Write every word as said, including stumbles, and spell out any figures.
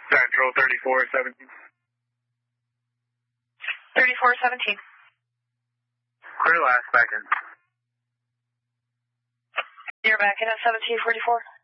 Central thirty-four seventeen. thirty-four seventeen. Clear last back in. You're back in at seventeen forty-four.